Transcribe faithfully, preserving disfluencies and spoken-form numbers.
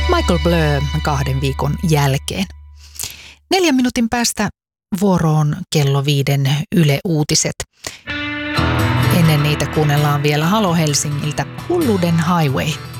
Michael Blur kahden viikon jälkeen. Neljän minuutin päästä vuoroon kello viiden Yle Uutiset. Ennen niitä kuunnellaan vielä Halo Helsingiltä Hulluuden Highway.